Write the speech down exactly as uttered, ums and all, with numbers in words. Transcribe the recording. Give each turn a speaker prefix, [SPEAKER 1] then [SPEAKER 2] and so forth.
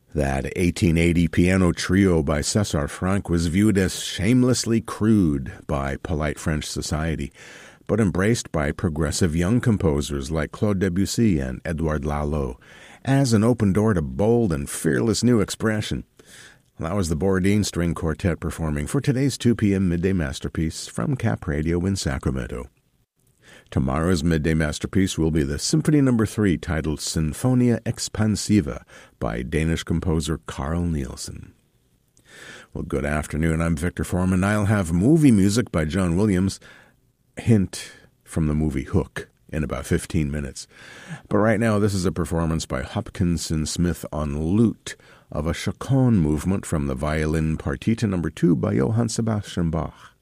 [SPEAKER 1] That eighteen eighty piano trio by César Franck was viewed as shamelessly crude by polite French society, but embraced by progressive young composers like Claude Debussy and Edouard Lalo as an open door to bold and fearless new expression. That was the Borodin String Quartet performing for today's two p.m. Midday Masterpiece from Cap Radio in Sacramento. Tomorrow's Midday Masterpiece will be the Symphony Number three, titled Sinfonia Expansiva by Danish composer Carl Nielsen. Well, good afternoon. I'm Victor Foreman. I'll have movie music by John Williams, hint from the movie Hook, in about fifteen minutes. But right now, this is a performance by Hopkinson Smith on lute of a chaconne movement from the Violin Partita Number two by Johann Sebastian Bach.